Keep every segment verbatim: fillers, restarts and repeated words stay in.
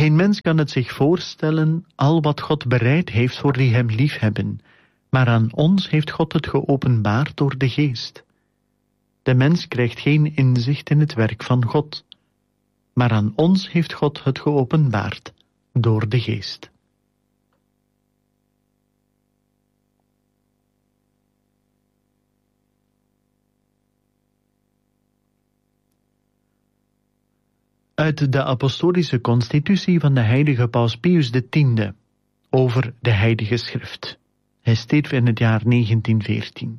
Geen mens kan het zich voorstellen, al wat God bereid heeft voor die hem liefhebben, maar aan ons heeft God het geopenbaard door de Geest. De mens krijgt geen inzicht in het werk van God, maar aan ons heeft God het geopenbaard door de Geest. Uit de apostolische constitutie van de heilige Paus Pius X over de Heilige Schrift. Hij stierf in het jaar negentien veertien.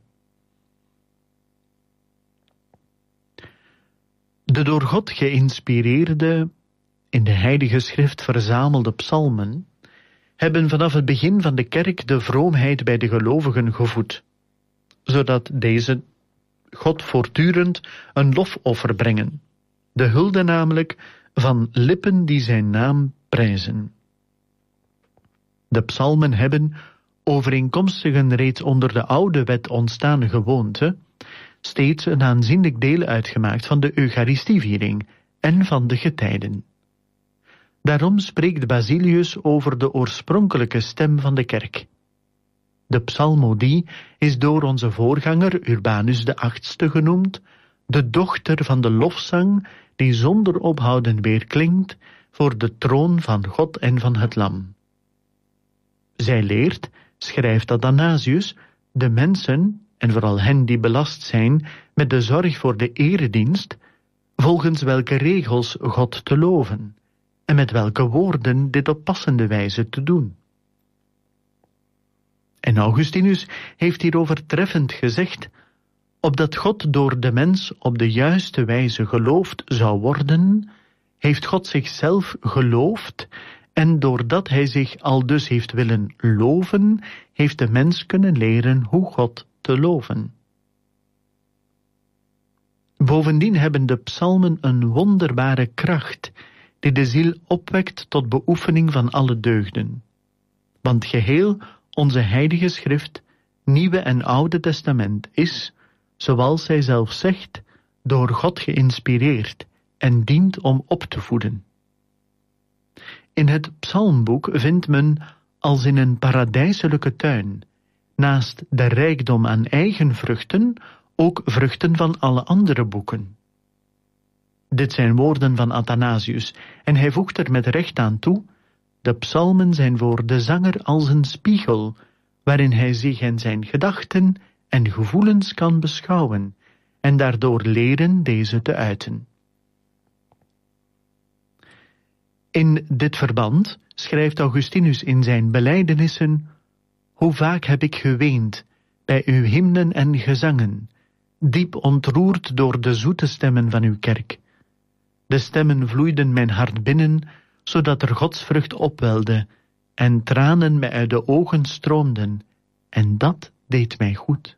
De door God geïnspireerde, in de Heilige Schrift verzamelde psalmen hebben vanaf het begin van de kerk de vroomheid bij de gelovigen gevoed, zodat deze God voortdurend een lofoffer brengen. De hulde namelijk van lippen die zijn naam prijzen. De psalmen hebben, overeenkomstig een reeds onder de oude wet ontstaande gewoonte, steeds een aanzienlijk deel uitgemaakt van de Eucharistieviering en van de getijden. Daarom spreekt Basilius over de oorspronkelijke stem van de kerk. De psalmodie is door onze voorganger Urbanus de achtste genoemd, de dochter van de lofzang die zonder ophouden weerklinkt voor de troon van God en van het Lam. Zij leert, schrijft Athanasius, de mensen, en vooral hen die belast zijn met de zorg voor de eredienst, volgens welke regels God te loven, en met welke woorden dit op passende wijze te doen. En Augustinus heeft hierover treffend gezegd, opdat God door de mens op de juiste wijze geloofd zou worden, heeft God zichzelf geloofd, en doordat hij zich aldus heeft willen loven, heeft de mens kunnen leren hoe God te loven. Bovendien hebben de psalmen een wonderbare kracht, die de ziel opwekt tot beoefening van alle deugden. Want geheel onze heilige schrift, Nieuwe en Oude Testament, is, zoals zij zelf zegt, door God geïnspireerd en dient om op te voeden. In het psalmboek vindt men, als in een paradijselijke tuin, naast de rijkdom aan eigen vruchten, ook vruchten van alle andere boeken. Dit zijn woorden van Athanasius, en hij voegt er met recht aan toe, de psalmen zijn voor de zanger als een spiegel, waarin hij zich en zijn gedachten en gevoelens kan beschouwen, en daardoor leren deze te uiten. In dit verband schrijft Augustinus in zijn belijdenissen: hoe vaak heb ik geweend bij uw hymnen en gezangen, diep ontroerd door de zoete stemmen van uw kerk. De stemmen vloeiden mijn hart binnen, zodat er godsvrucht opwelde, en tranen mij uit de ogen stroomden, en dat deed mij goed.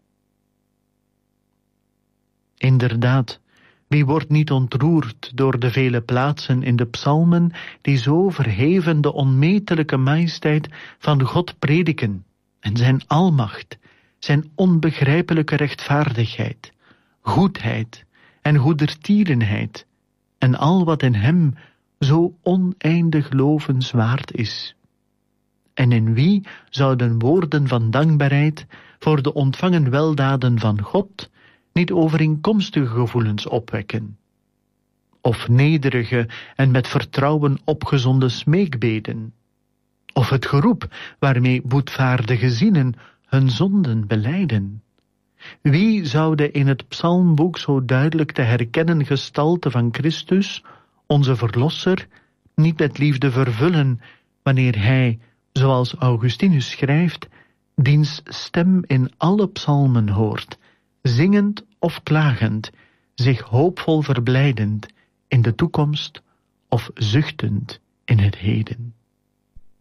Inderdaad, wie wordt niet ontroerd door de vele plaatsen in de psalmen die zo verheven de onmetelijke majesteit van God prediken en zijn almacht, zijn onbegrijpelijke rechtvaardigheid, goedheid en goedertierenheid en al wat in hem zo oneindig lovenswaard is. En in wie zouden woorden van dankbaarheid voor de ontvangen weldaden van God niet overeenkomstige gevoelens opwekken, of nederige en met vertrouwen opgezonde smeekbeden, of het geroep waarmee boetvaardige zielen hun zonden belijden. Wie zou de in het psalmboek zo duidelijk te herkennen gestalte van Christus, onze Verlosser, niet met liefde vervullen, wanneer hij, zoals Augustinus schrijft, diens stem in alle psalmen hoort, zingend of klagend, zich hoopvol verblijdend in de toekomst of zuchtend in het heden.